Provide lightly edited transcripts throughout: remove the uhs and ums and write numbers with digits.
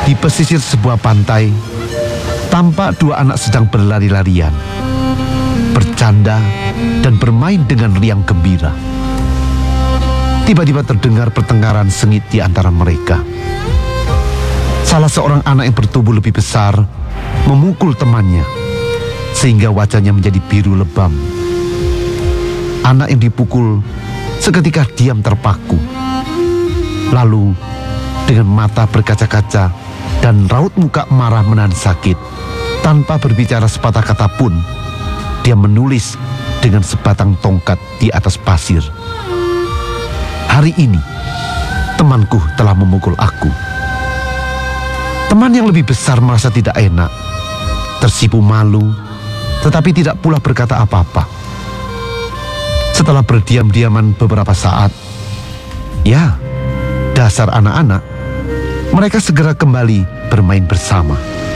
Di pesisir sebuah pantai, tampak dua anak sedang berlari-larian, bercanda, dan bermain dengan riang gembira. Tiba-tiba terdengar pertengkaran sengit di antara mereka. Salah seorang anak yang bertubuh lebih besar memukul temannya, sehingga wajahnya menjadi biru lebam. Anak yang dipukul seketika diam terpaku. Lalu, dengan mata berkaca-kaca dan raut muka marah menahan sakit, tanpa berbicara sepatah kata pun, dia menulis dengan sebatang tongkat di atas pasir. Hari ini, temanku telah memukul aku. Teman yang lebih besar merasa tidak enak, tersipu malu, tetapi tidak pula berkata apa-apa. Setelah berdiam-diaman beberapa saat, ya, dasar anak-anak, mereka segera kembali bermain bersama.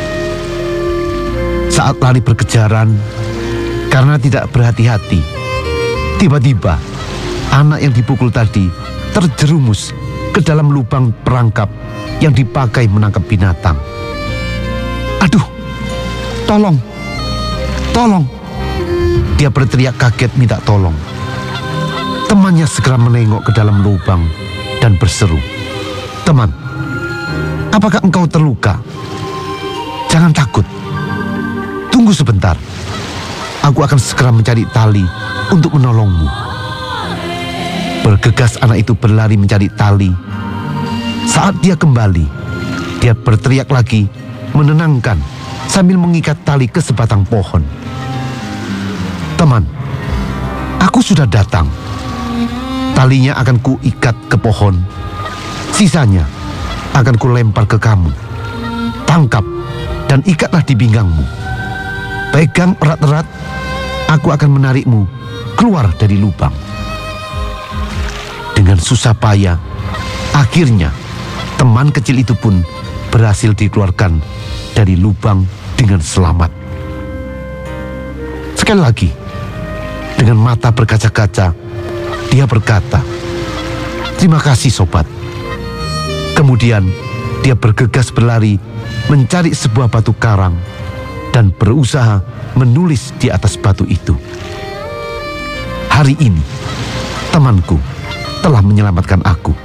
Saat lari berkejaran, karena tidak berhati-hati, tiba-tiba anak yang dipukul tadi terjerumus ke dalam lubang perangkap yang dipakai menangkap binatang. Aduh, tolong, tolong. Dia berteriak kaget minta tolong. Temannya segera menengok ke dalam lubang dan berseru, "Teman, apakah engkau terluka? Jangan takut. Tunggu sebentar. Aku akan segera mencari tali untuk menolongmu." Bergegas anak itu berlari mencari tali. Saat dia kembali, dia berteriak lagi, menenangkan sambil mengikat tali ke sebatang pohon. "Teman, aku sudah datang. Talinya akan kuikat ke pohon. Sisanya akan kulempar ke kamu. Tangkap dan ikatlah di pinggangmu. Pegang erat-erat, aku akan menarikmu keluar dari lubang." Dengan susah payah, akhirnya teman kecil itu pun berhasil dikeluarkan dari lubang dengan selamat. Sekali lagi, dengan mata berkaca-kaca, dia berkata, "Terima kasih sobat." Kemudian dia bergegas berlari mencari sebuah batu karang dan berusaha menulis di atas batu itu. Hari ini, temanku telah menyelamatkan aku.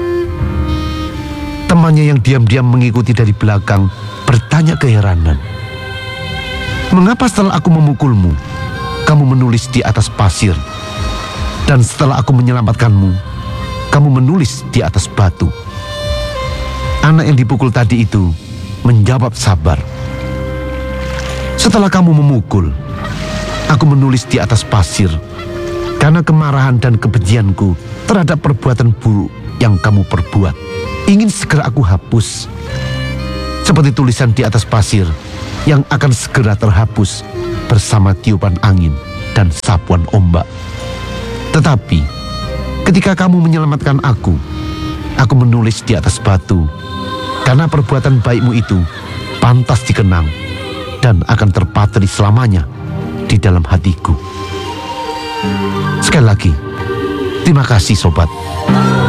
Temannya yang diam-diam mengikuti dari belakang bertanya keheranan, "Mengapa setelah aku memukulmu, kamu menulis di atas pasir? Dan setelah aku menyelamatkanmu, kamu menulis di atas batu?" Anak yang dipukul tadi itu menjawab sabar, "Setelah kamu memukul, aku menulis di atas pasir karena kemarahan dan kebencianku terhadap perbuatan buruk yang kamu perbuat. Ingin segera aku hapus, seperti tulisan di atas pasir yang akan segera terhapus bersama tiupan angin dan sapuan ombak. Tetapi ketika kamu menyelamatkan aku menulis di atas batu, karena perbuatan baikmu itu pantas dikenang dan akan terpatri selamanya di dalam hatiku." Sekali lagi, terima kasih sobat.